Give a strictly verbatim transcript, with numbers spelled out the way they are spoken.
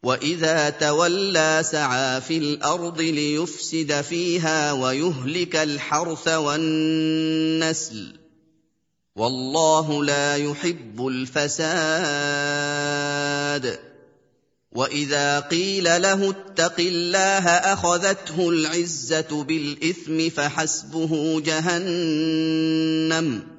وَإِذَا تَوَلَّىٰ سَعَىٰ فِي الْأَرْضِ لِيُفْسِدَ فِيهَا وَيُهْلِكَ الْحَرْثَ وَالنَّسْلَ ۗ وَاللَّهُ لَا يُحِبُّ الْفَسَادَ. وَإِذَا قِيلَ لَهُ اتَّقِ اللَّهَ أَخَذَتْهُ الْعِزَّةُ بِالْإِثْمِ فَحَسْبُهُ جَهَنَّمُ